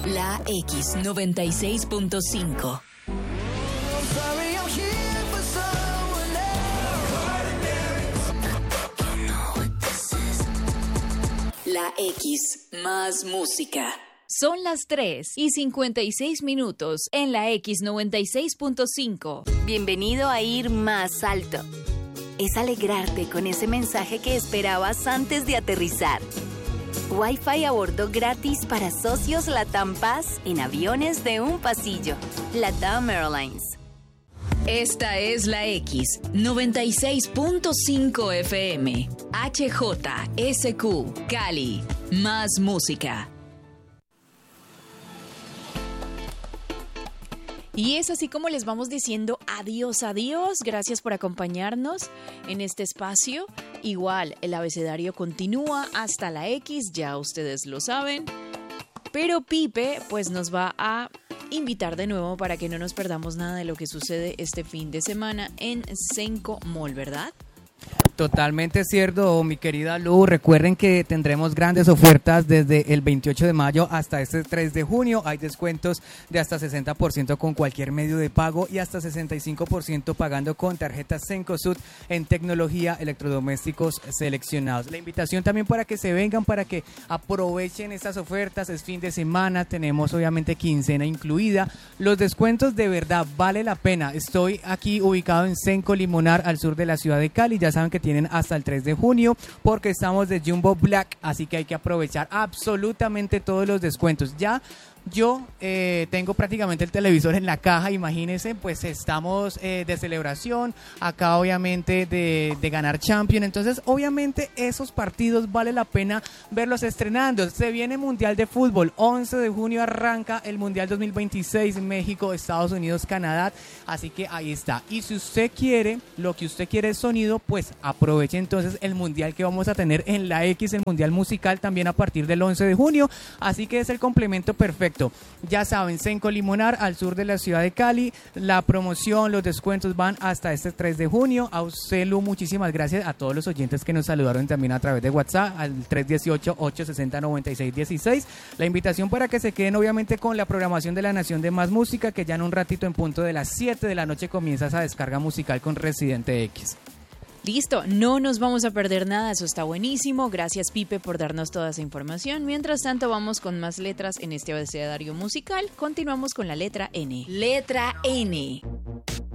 La X96.5. La X, más música. Son las 3:56 en la X96.5. Bienvenido a Ir Más Alto. Es alegrarte con ese mensaje que esperabas antes de aterrizar. Wi-Fi a bordo gratis para socios LATAM Paz en aviones de un pasillo. LATAM Airlines. Esta es la X 96.5 FM. HJSQ, Cali. Más música. Y es así como les vamos diciendo adiós, adiós. Gracias por acompañarnos en este espacio. Igual, el abecedario continúa hasta la X, ya ustedes lo saben. Pero Pipe, pues nos va a invitar de nuevo para que no nos perdamos nada de lo que sucede este fin de semana en Senco Mall, ¿verdad? Totalmente cierto, mi querida Lu. Recuerden que tendremos grandes ofertas desde el 28 de mayo hasta este 3 de junio. Hay descuentos de hasta 60% con cualquier medio de pago y hasta 65% pagando con tarjetas Cencosud en tecnología, electrodomésticos seleccionados. La invitación también para que se vengan, para que aprovechen estas ofertas. Es fin de semana, tenemos obviamente quincena incluida. Los descuentos de verdad vale la pena. Estoy aquí ubicado en Senco Limonar, al sur de la ciudad de Cali. Ya saben que tienen hasta el 3 de junio porque estamos de Jumbo Black, así que hay que aprovechar absolutamente todos los descuentos. Ya yo tengo prácticamente el televisor en la caja, imagínense, pues estamos de celebración, acá obviamente de ganar Champions, entonces obviamente esos partidos vale la pena verlos estrenando. Se viene Mundial de Fútbol, 11 de junio arranca el Mundial 2026, México, Estados Unidos, Canadá, así que ahí está. Y si usted quiere, lo que usted quiere es sonido, pues aproveche entonces el Mundial que vamos a tener en la X, el Mundial Musical también a partir del 11 de junio, así que es el complemento perfecto. Ya saben, Senco Limonar, al sur de la ciudad de Cali. La promoción, los descuentos van hasta este 3 de junio. A usted, Lu, muchísimas gracias. A todos los oyentes que nos saludaron también a través de WhatsApp al 318-860-9616. La invitación para que se queden obviamente con la programación de La Nación de Más Música, que ya en un ratito en punto de las 7 de la noche comienza esa descarga musical con Residente X. Listo, no nos vamos a perder nada, eso está buenísimo. Gracias, Pipe, por darnos toda esa información. Mientras tanto, vamos con más letras en este abecedario musical. Continuamos con la letra N. Letra N.